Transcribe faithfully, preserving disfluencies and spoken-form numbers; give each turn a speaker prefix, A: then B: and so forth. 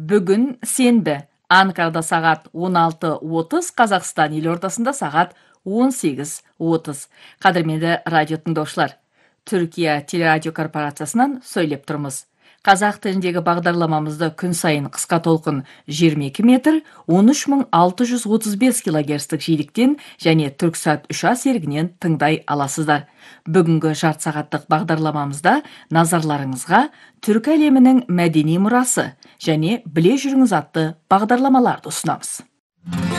A: Бүгін сенбі. Анкарада сағат он алты отыз, Қазақстан елордасында сағат он сегіз отыз. Қадірменді радио тыңдаушылар, Түркия телерадио корпорациясынан сөйлеп тұрмыз. Қазақ тіліндегі бағдарламамызды күн сайын қысқа толқын жиырма екі метр, он үш мың алты жүз отыз бес килогерцтік жиіліктен және Түрксат үш а серігінен тыңдай аласыздар. Бүгінгі жарты сағаттық бағдарламамызда назарларыңызға түркі әлемінің мәдени мұрасы және біле жүріңіз атты бағдарламаларды ұсынамыз.